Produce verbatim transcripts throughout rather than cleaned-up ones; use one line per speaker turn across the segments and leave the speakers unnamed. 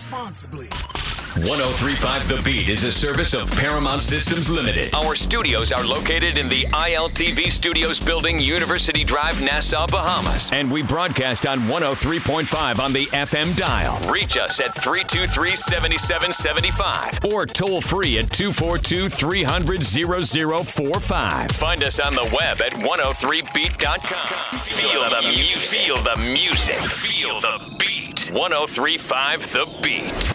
responsibly.
one oh three point five The Beat is a service of Paramount Systems Limited. Our studios are located in the I L T V Studios building, University Drive, Nassau, Bahamas. And we broadcast on one oh three point five on the F M dial. Reach us at three two three, seven seven seven five or toll free at two four two, three hundred, zero zero four five. Find us on the web at one oh three beat dot com. Feel the music. Feel the music. Feel the beat. one oh three point five The Beat.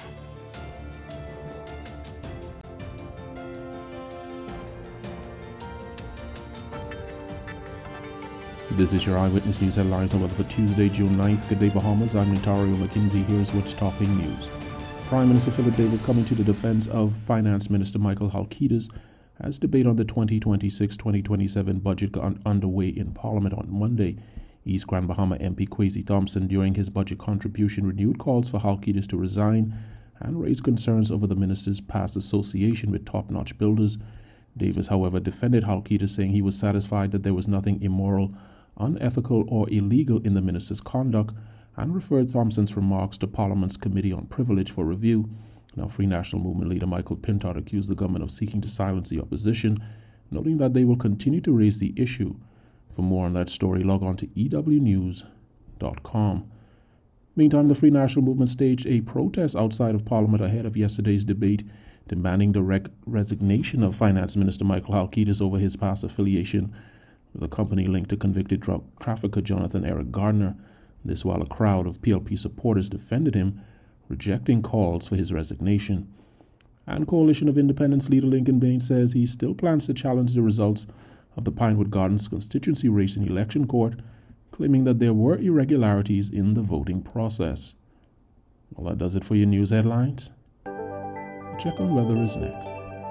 This is your Eyewitness News headlines on for Tuesday, June ninth. Good day, Bahamas. I'm Natario McKinsey. Here's what's topping news. Prime Minister Philip Davis coming to the defense of Finance Minister Michael Halkitis as debate on the twenty twenty-six twenty twenty-seven budget got underway in Parliament on Monday. East Grand Bahama M P Kwesi Thompson, during his budget contribution, renewed calls for Halkitis to resign and raised concerns over the minister's past association with top-notch builders. Davis, however, defended Halkitis, saying he was satisfied that there was nothing immoral, unethical or illegal in the minister's conduct, and referred Thompson's remarks to Parliament's Committee on Privilege for review. Now, Free National Movement leader Michael Pintard accused the government of seeking to silence the opposition, noting that they will continue to raise the issue. For more on that story, log on to E W news dot com. Meantime, the Free National Movement staged a protest outside of Parliament ahead of yesterday's debate, demanding the rec- resignation of Finance Minister Michael Halkitis over his past affiliation with a company linked to convicted drug trafficker Jonathan Eric Gardner. This while a crowd of P L P supporters defended him, rejecting calls for his resignation. And Coalition of Independence leader Lincoln Baines says he still plans to challenge the results of the Pinewood Gardens constituency race in election court, claiming that there were irregularities in the voting process. Well, that does it for your news headlines. Check on weather is next.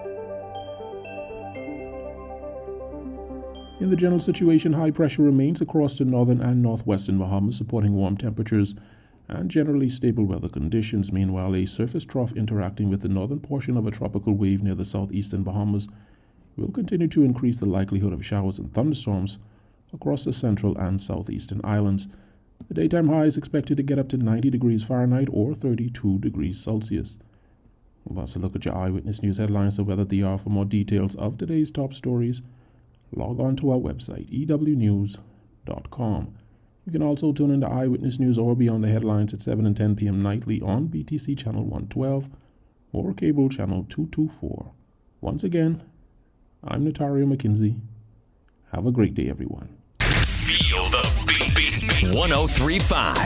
In the general situation, high pressure remains across the northern and northwestern Bahamas, supporting warm temperatures and generally stable weather conditions. Meanwhile, a surface trough interacting with the northern portion of a tropical wave near the southeastern Bahamas will continue to increase the likelihood of showers and thunderstorms across the central and southeastern islands. The daytime high is expected to get up to ninety degrees Fahrenheit or thirty-two degrees Celsius. Well, that's a look at your Eyewitness News headlines and weather the hour. For more details of today's top stories, log on to our website, E W news dot com. You can also tune into Eyewitness News or be on the headlines at seven and ten p.m. nightly on B T C Channel one twelve or Cable Channel two twenty-four. Once again, I'm Natario McKinsey. Have a great day, everyone.
Feel the beat. one oh three point five